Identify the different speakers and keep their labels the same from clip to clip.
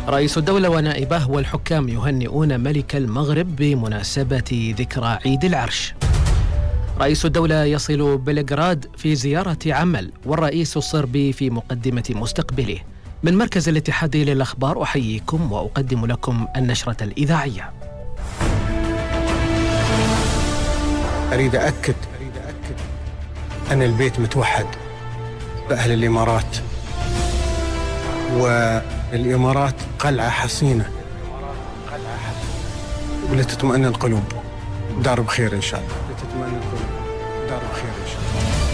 Speaker 1: رئيس الدولة ونائبه والحكام يهنئون ملك المغرب بمناسبة ذكرى عيد العرش. رئيس الدولة يصل بلغراد في زيارة عمل، والرئيس الصربي في مقدمة مستقبله. من مركز الاتحاد للأخبار أحييكم وأقدم لكم النشرة الإذاعية.
Speaker 2: أريد أكد أن البيت متوحد بأهل الإمارات، والإمارات قلعة حصينة ولتطمئن القلوب. دار بخير إن شاء الله. لتطمئن القلوب. دار بخير إن شاء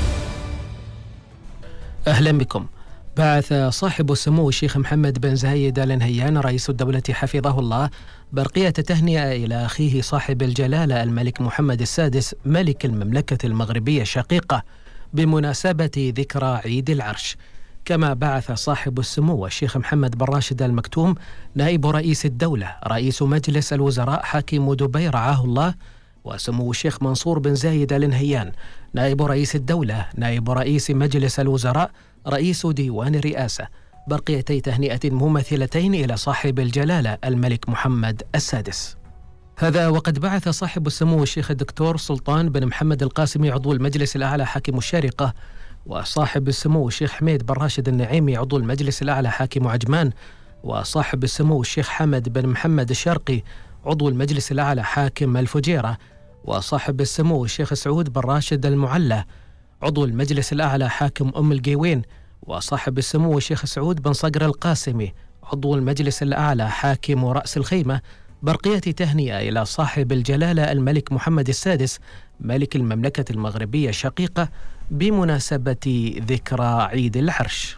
Speaker 2: الله.
Speaker 1: أهلا بكم. بعث صاحب السمو الشيخ محمد بن زايد آل نهيان رئيس الدولة حفظه الله برقية تهنئة إلى أخيه صاحب الجلالة الملك محمد السادس ملك المملكة المغربية الشقيقة بمناسبة ذكرى عيد العرش. كما بعث صاحب السمو الشيخ محمد بن راشد آل مكتوم نائب رئيس الدولة رئيس مجلس الوزراء حاكم دبي رعاه الله، وسمو الشيخ منصور بن زايد آل نهيان نائب رئيس الدولة نائب رئيس مجلس الوزراء رئيس ديوان الرئاسة برقيتي تهنئة مماثلتين إلى صاحب الجلالة الملك محمد السادس. هذا وقد بعث صاحب السمو الشيخ الدكتور سلطان بن محمد القاسمي عضو المجلس الأعلى حاكم الشارقة، وصاحب السمو الشيخ حميد بن راشد النعيمي عضو المجلس الأعلى حاكم عجمان، وصاحب السمو الشيخ حمد بن محمد الشرقي عضو المجلس الأعلى حاكم الفجيرة، وصاحب السمو الشيخ سعود بن راشد المعلى عضو المجلس الأعلى حاكم أم القيوين، وصاحب السمو الشيخ سعود بن صقر القاسمي عضو المجلس الأعلى حاكم رأس الخيمة برقية تهنئة إلى صاحب الجلالة الملك محمد السادس ملك المملكة المغربية الشقيقة بمناسبة ذكرى عيد العرش.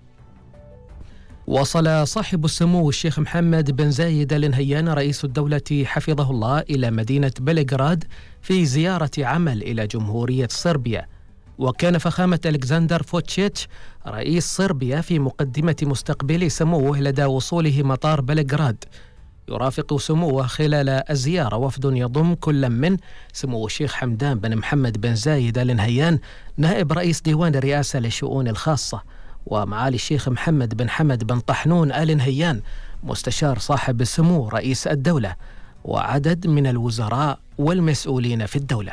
Speaker 1: وصل صاحب السمو الشيخ محمد بن زايد آل نهيان رئيس الدولة حفظه الله إلى مدينة بلغراد في زيارة عمل إلى جمهورية صربيا، وكان فخامة ألكسندر فوتشيتش رئيس صربيا في مقدمة مستقبل سموه لدى وصوله مطار بلغراد. يرافق سموه خلال الزيارة وفد يضم كل من سمو الشيخ حمدان بن محمد بن زايد آل نهيان نائب رئيس ديوان الرئاسة للشؤون الخاصة، ومعالي الشيخ محمد بن حمد بن طحنون آل نهيان مستشار صاحب السمو رئيس الدولة، وعدد من الوزراء والمسؤولين في الدولة.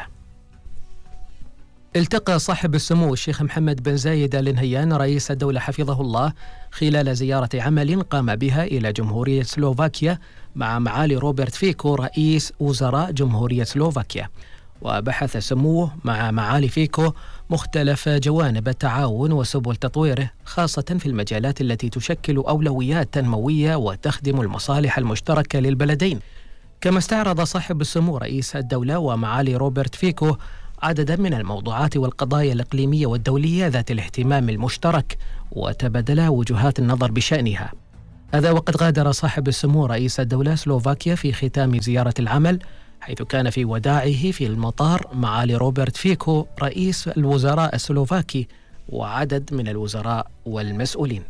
Speaker 1: التقى صاحب السمو الشيخ محمد بن زايد آل نهيان رئيس الدولة حفظه الله خلال زيارة عمل قام بها إلى جمهورية سلوفاكيا مع معالي روبرت فيكو رئيس وزراء جمهورية سلوفاكيا، وبحث سموه مع معالي فيكو مختلف جوانب التعاون وسبل تطويره، خاصة في المجالات التي تشكل أولويات تنموية وتخدم المصالح المشتركة للبلدين. كما استعرض صاحب السمو رئيس الدولة ومعالي روبرت فيكو عددا من الموضوعات والقضايا الإقليمية والدولية ذات الاهتمام المشترك، وتبادلا وجهات النظر بشأنها. هذا وقد غادر صاحب السمو رئيس الدولة سلوفاكيا في ختام زيارة العمل، حيث كان في وداعه في المطار معالي روبرت فيكو رئيس الوزراء السلوفاكي وعدد من الوزراء والمسؤولين.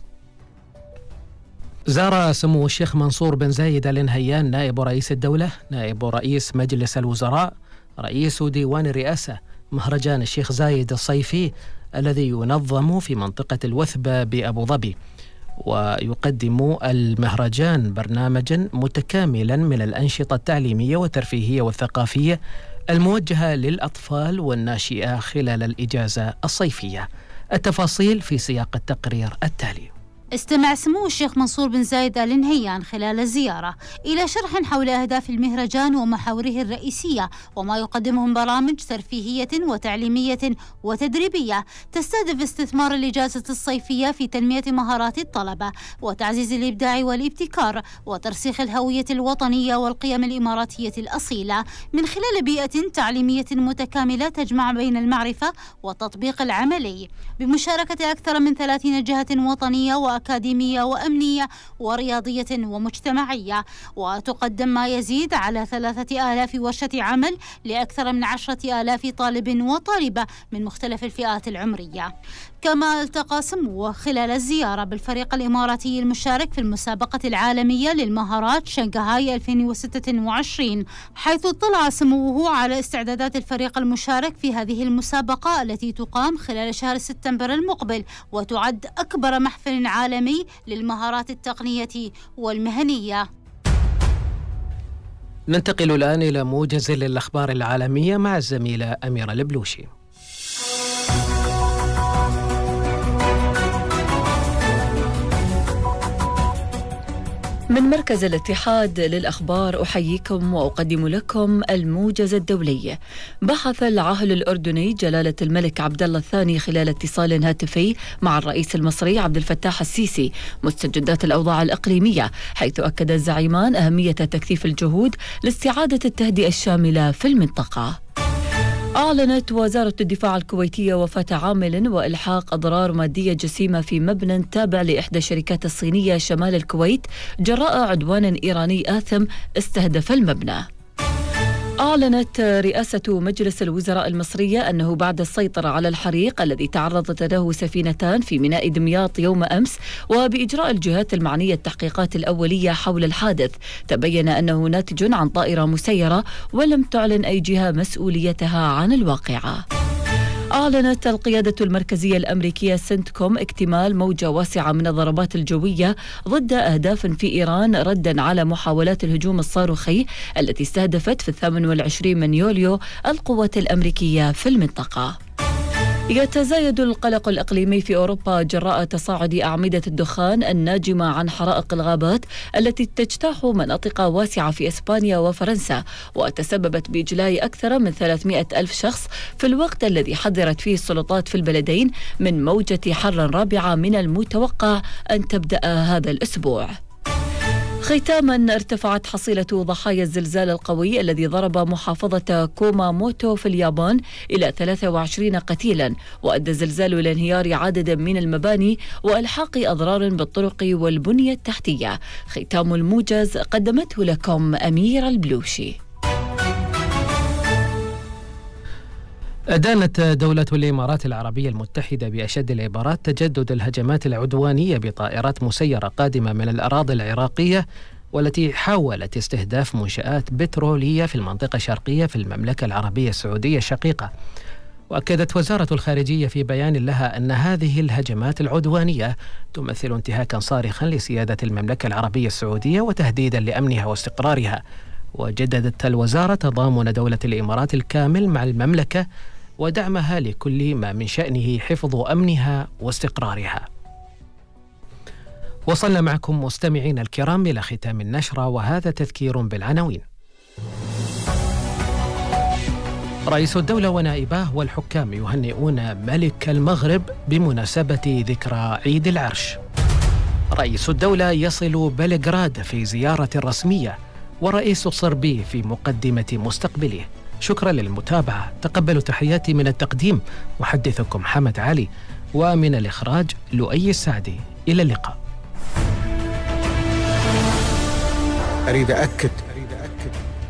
Speaker 1: زار سمو الشيخ منصور بن زايد آل نهيان نائب رئيس الدولة نائب رئيس مجلس الوزراء رئيس ديوان الرئاسة مهرجان الشيخ زايد الصيفي الذي ينظم في منطقة الوثبة بأبو ظبي، ويقدم المهرجان برنامجا متكاملا من الأنشطة التعليمية والترفيهية والثقافية الموجهة للأطفال والناشئة خلال الإجازة الصيفية. التفاصيل في سياق التقرير التالي.
Speaker 3: استمع سمو الشيخ منصور بن زايد آل نهيان خلال الزيارة إلى شرح حول أهداف المهرجان ومحاوره الرئيسية وما يقدمه من برامج ترفيهية وتعليمية وتدريبية تستهدف استثمار الإجازة الصيفية في تنمية مهارات الطلبة وتعزيز الإبداع والابتكار وترسيخ الهوية الوطنية والقيم الإماراتية الأصيلة من خلال بيئة تعليمية متكاملة تجمع بين المعرفة والتطبيق العملي بمشاركة أكثر من 30 جهة وطنية أكاديمية وأمنية ورياضية ومجتمعية، وتقدم ما يزيد على 3000 ورشة عمل لأكثر من 10,000 طالب وطالبة من مختلف الفئات العمرية. كما التقى سموه خلال الزيارة بالفريق الإماراتي المشارك في المسابقة العالمية للمهارات شنغهاي 2026، حيث اطلع سموه على استعدادات الفريق المشارك في هذه المسابقة التي تقام خلال شهر سبتمبر المقبل، وتعد أكبر محفل عالمي للمهارات التقنية والمهنية.
Speaker 1: ننتقل الآن إلى موجز للأخبار العالمية مع الزميلة أميرة البلوشي.
Speaker 4: من مركز الاتحاد للأخبار أحييكم وأقدم لكم الموجز الدولي. بحث العاهل الأردني جلالة الملك عبد الله الثاني خلال اتصال هاتفي مع الرئيس المصري عبد الفتاح السيسي مستجدات الأوضاع الإقليمية، حيث أكد الزعيمان أهمية تكثيف الجهود لاستعادة التهدئة الشاملة في المنطقة. أعلنت وزارة الدفاع الكويتية وفاة عامل وإلحاق أضرار مادية جسيمة في مبنى تابع لإحدى الشركات الصينية شمال الكويت جراء عدوان إيراني آثم استهدف المبنى. أعلنت رئاسة مجلس الوزراء المصرية أنه بعد السيطرة على الحريق الذي تعرضت له سفينتان في ميناء دمياط يوم أمس، وبإجراء الجهات المعنية التحقيقات الأولية حول الحادث، تبين أنه ناتج عن طائرة مسيرة، ولم تعلن أي جهة مسؤوليتها عن الواقعة. أعلنت القيادة المركزية الأمريكية سنتكوم اكتمال موجة واسعة من الضربات الجوية ضد أهداف في إيران ردا على محاولات الهجوم الصاروخي التي استهدفت في 28 من يوليو القوات الأمريكية في المنطقة. يتزايد القلق الإقليمي في أوروبا جراء تصاعد أعمدة الدخان الناجمة عن حرائق الغابات التي تجتاح مناطق واسعة في إسبانيا وفرنسا، وتسببت بإجلاء أكثر من 300 ألف شخص في الوقت الذي حذرت فيه السلطات في البلدين من موجة حر رابعة من المتوقع أن تبدأ هذا الأسبوع. ختاما، ارتفعت حصيلة ضحايا الزلزال القوي الذي ضرب محافظة كوماموتو في اليابان إلى 23 قتيلا، وأدى الزلزال لانهيار عدد من المباني وإلحاق أضرار بالطرق والبنية التحتية. ختام الموجز قدمته لكم أميرة البلوشي.
Speaker 1: أدانت دولة الإمارات العربية المتحدة بأشد العبارات تجدد الهجمات العدوانية بطائرات مسيرة قادمة من الأراضي العراقية، والتي حاولت استهداف منشآت بترولية في المنطقة الشرقية في المملكة العربية السعودية الشقيقة. وأكدت وزارة الخارجية في بيان لها أن هذه الهجمات العدوانية تمثل انتهاكا صارخا لسيادة المملكة العربية السعودية وتهديدا لأمنها واستقرارها. وجددت الوزارة تضامن دولة الإمارات الكامل مع المملكة ودعمها لكل ما من شأنه حفظ أمنها واستقرارها. وصلنا معكم مستمعين الكرام إلى ختام النشرة، وهذا تذكير بالعناوين. رئيس الدولة ونائباه والحكام يهنئون ملك المغرب بمناسبة ذكرى عيد العرش. رئيس الدولة يصل بلغراد في زيارة رسمية، ورئيس الصربي في مقدمة مستقبله. شكرا للمتابعة، تقبلوا تحياتي من التقديم محدثكم حمد علي، ومن الإخراج لؤي السعدي. إلى اللقاء.
Speaker 2: أريد أأكد